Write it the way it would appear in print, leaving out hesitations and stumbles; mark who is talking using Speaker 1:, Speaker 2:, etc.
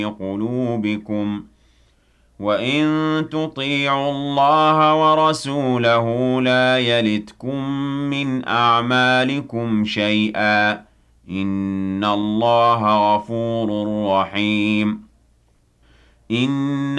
Speaker 1: قلوبكم وإن تطيعوا الله ورسوله لا يلتكم من أعمالكم شيئا إن الله غفور رحيم إن